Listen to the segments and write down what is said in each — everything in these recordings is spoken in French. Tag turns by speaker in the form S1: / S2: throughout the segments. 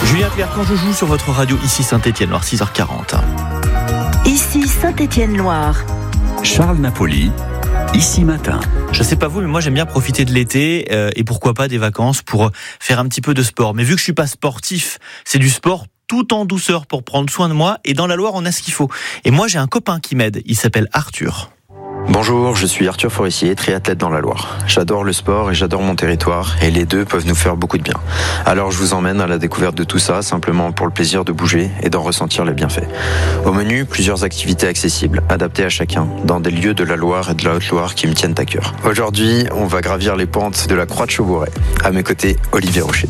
S1: Julien Clerc, quand je joue sur votre radio, ici Saint-Étienne-Loire, 6h40.
S2: Ici Saint-Étienne-Loire.
S3: Charles Napoli, ici matin.
S1: Je sais pas vous, mais moi j'aime bien profiter de l'été et pourquoi pas des vacances pour faire un petit peu de sport. Mais vu que je suis pas sportif, c'est du sport tout en douceur pour prendre soin de moi. Et dans la Loire, on a ce qu'il faut. Et moi, j'ai un copain qui m'aide. Il s'appelle Arthur.
S4: Bonjour, je suis Arthur Forissier, triathlète dans la Loire. J'adore le sport et j'adore mon territoire et les deux peuvent nous faire beaucoup de bien. Alors je vous emmène à la découverte de tout ça simplement pour le plaisir de bouger et d'en ressentir les bienfaits. Au menu, plusieurs activités accessibles, adaptées à chacun, dans des lieux de la Loire et de la Haute-Loire qui me tiennent à cœur. Aujourd'hui, on va gravir les pentes de la Croix de Chaubouret. À mes côtés, Olivier Rocher.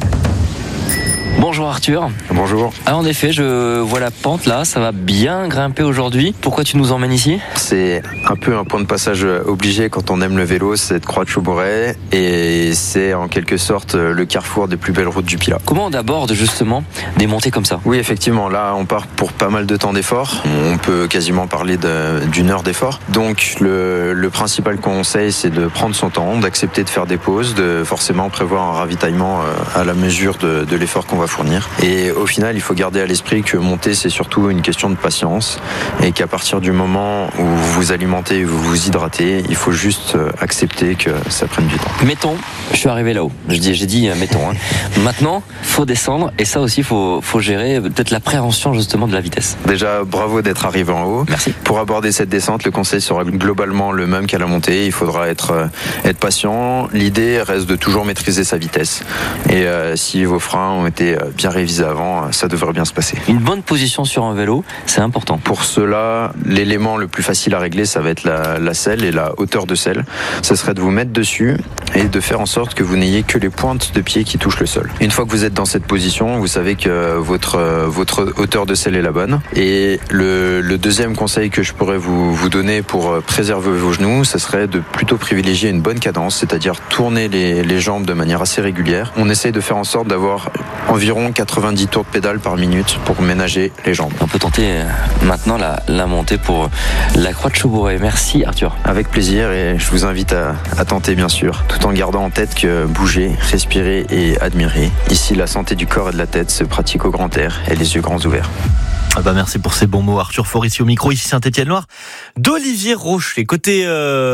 S5: Bonjour Arthur.
S4: Bonjour.
S5: Ah, en effet, je vois la pente là, ça va bien grimper aujourd'hui. Pourquoi tu nous emmènes ici ?
S4: C'est un peu un point de passage obligé quand on aime le vélo, cette Croix de Chaubouret, et c'est en quelque sorte le carrefour des plus belles routes du Pilat.
S5: Comment on aborde justement des montées comme ça ?
S4: Oui, effectivement, là on part pour pas mal de temps d'effort. On peut quasiment parler d'une heure d'effort. Donc le principal conseil, c'est de prendre son temps, d'accepter de faire des pauses, de forcément prévoir un ravitaillement à la mesure de l'effort qu'on va fournir. Et au final, il faut garder à l'esprit que monter, c'est surtout une question de patience et qu'à partir du moment où vous vous alimentez et vous vous hydratez, il faut juste accepter que ça prenne du temps.
S5: Mettons, je suis arrivé là-haut. J'ai dit mettons. Maintenant, faut descendre et ça aussi, faut gérer peut-être l'appréhension justement de la vitesse.
S4: Déjà, bravo d'être arrivé en haut.
S5: Merci.
S4: Pour aborder cette descente, le conseil sera globalement le même qu'à la montée. Il faudra être patient. L'idée reste de toujours maîtriser sa vitesse. Et si vos freins ont été bien révisés avant, ça devrait bien se passer.
S5: Une bonne position sur un vélo, c'est important.
S4: Pour cela, l'élément le plus facile à régler, ça va être la selle et la hauteur de selle. Ça serait de vous mettre dessus et de faire en sorte que vous n'ayez que les pointes de pied qui touchent le sol. Une fois que vous êtes dans cette position, vous savez que votre hauteur de selle est la bonne. Et le deuxième conseil que je pourrais vous donner pour préserver vos genoux, ça serait de plutôt privilégier une bonne cadence, c'est-à-dire tourner les jambes de manière assez régulière. On essaye de faire en sorte d'avoir environ 90 tours de pédale par minute pour ménager les jambes.
S5: On peut tenter maintenant la montée pour la Croix de Chaubouret. Merci Arthur.
S4: Avec plaisir, et je vous invite à tenter bien sûr, tout en gardant en tête que bouger, respirer et admirer. Ici, la santé du corps et de la tête se pratique au grand air et les yeux grands ouverts.
S1: Ah bah merci pour ces bons mots, Arthur Forissier au micro, ici Saint-Étienne-Loire, d'Olivier Rocher. Côté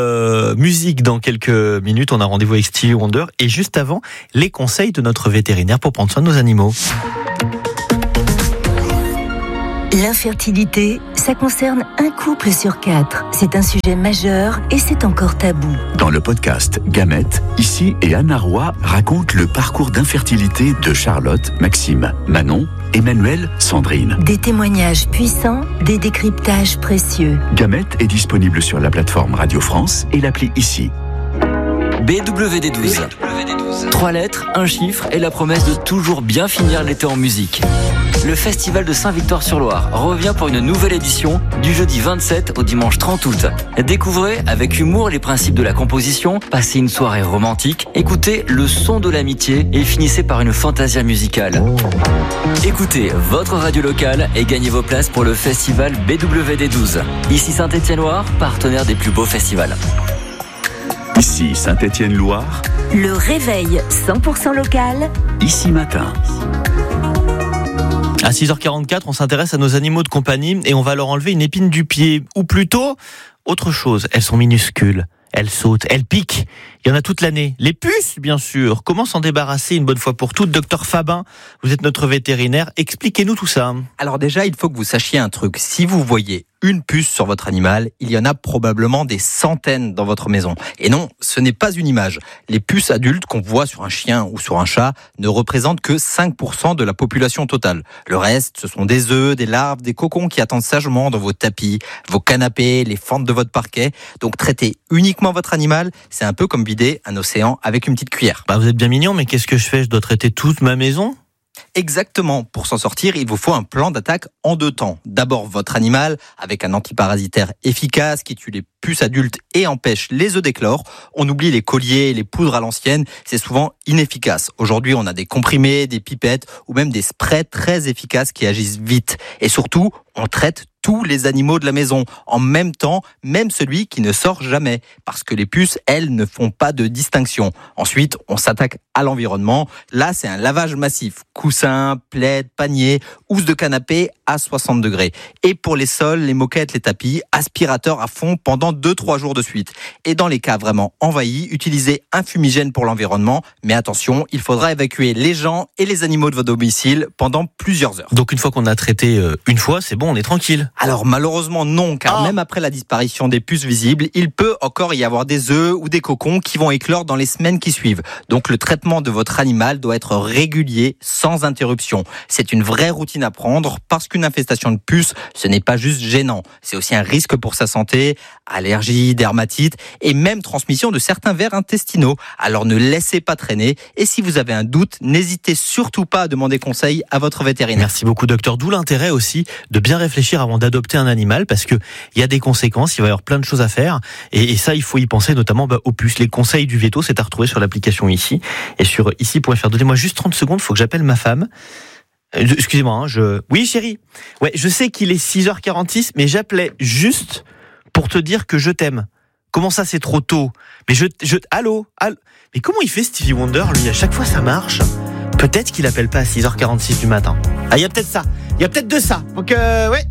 S1: musique, dans quelques minutes, on a rendez-vous avec Stevie Wonder. Et juste avant, les conseils de notre vétérinaire pour prendre soin de nos animaux.
S2: L'infertilité, ça concerne un couple sur 4. C'est un sujet majeur et c'est encore tabou.
S3: Dans le podcast Gamètes, ici et Anna Roy raconte le parcours d'infertilité de Charlotte, Maxime, Manon, Emmanuel, Sandrine.
S2: Des témoignages puissants, des décryptages précieux.
S3: Gamètes est disponible sur la plateforme Radio France et l'appli ici.
S5: BWD12. 3 lettres, un chiffre et la promesse de toujours bien finir l'été en musique. Le Festival de Saint-Victor-sur-Loire revient pour une nouvelle édition du jeudi 27 au dimanche 30 août. Découvrez avec humour les principes de la composition, passez une soirée romantique, écoutez le son de l'amitié et finissez par une fantasia musicale. Écoutez votre radio locale et gagnez vos places pour le festival BWD12. Ici Saint-Étienne-Loire, partenaire des plus beaux festivals.
S3: Ici Saint-Étienne-Loire.
S2: Le réveil 100% local.
S3: Ici matin.
S1: À 6h44, on s'intéresse à nos animaux de compagnie et on va leur enlever une épine du pied. Ou plutôt, autre chose. Elles sont minuscules. Elles sautent, elles piquent. Il y en a toute l'année. Les puces, bien sûr. Comment s'en débarrasser une bonne fois pour toutes ? Docteur Fabin, vous êtes notre vétérinaire. Expliquez-nous tout ça.
S6: Alors déjà, il faut que vous sachiez un truc. Si vous voyez une puce sur votre animal, il y en a probablement des centaines dans votre maison. Et non, ce n'est pas une image. Les puces adultes qu'on voit sur un chien ou sur un chat ne représentent que 5% de la population totale. Le reste, ce sont des œufs, des larves, des cocons qui attendent sagement dans vos tapis, vos canapés, les fentes de votre parquet. Donc traiter uniquement votre animal, c'est un peu comme vider un océan avec une petite cuillère.
S1: Vous êtes bien mignon, mais qu'est-ce que je fais ? Je dois traiter toute ma maison ?
S6: Exactement. Pour s'en sortir, il vous faut un plan d'attaque en 2 temps. D'abord, votre animal, avec un antiparasitaire efficace qui tue les puces adultes et empêchent les œufs d'éclore. On oublie les colliers, les poudres à l'ancienne, c'est souvent inefficace. Aujourd'hui, on a des comprimés, des pipettes ou même des sprays très efficaces qui agissent vite. Et surtout, on traite tous les animaux de la maison en même temps, même celui qui ne sort jamais, parce que les puces, elles, ne font pas de distinction. Ensuite, on s'attaque à l'environnement. Là, c'est un lavage massif. Coussins, plaids, paniers, housses de canapé à 60 degrés. Et pour les sols, les moquettes, les tapis, aspirateur à fond pendant 2-3 jours de suite. Et dans les cas vraiment envahis, utilisez un fumigène pour l'environnement. Mais attention, il faudra évacuer les gens et les animaux de votre domicile pendant plusieurs heures.
S1: Donc une fois qu'on a traité une fois, c'est bon, on est tranquille.
S6: Alors malheureusement non, car même après la disparition des puces visibles, il peut encore y avoir des œufs ou des cocons qui vont éclore dans les semaines qui suivent. Donc le traitement de votre animal doit être régulier, sans interruption. C'est une vraie routine à prendre, parce qu'une infestation de puces, ce n'est pas juste gênant. C'est aussi un risque pour sa santé, allergies, dermatite et même transmission de certains vers intestinaux. Alors ne laissez pas traîner, et si vous avez un doute, n'hésitez surtout pas à demander conseil à votre vétérinaire.
S1: Merci beaucoup docteur, d'où l'intérêt aussi de bien réfléchir avant d'adopter un animal, parce que il y a des conséquences, il va y avoir plein de choses à faire, et ça il faut y penser, notamment aux puces. Les conseils du Veto, c'est à retrouver sur l'application Ici et sur ici.fr. Donnez-moi juste 30 secondes, il faut que j'appelle ma femme. Excusez-moi, Oui chérie, ouais, je sais qu'il est 6h46, mais j'appelais juste pour te dire que je t'aime. Comment ça, c'est trop tôt? Mais allô? Mais comment il fait Stevie Wonder, lui? À chaque fois ça marche. Peut-être qu'il appelle pas à 6h46 du matin. Ah, il y a peut-être ça. Il y a peut-être de ça. Donc ouais.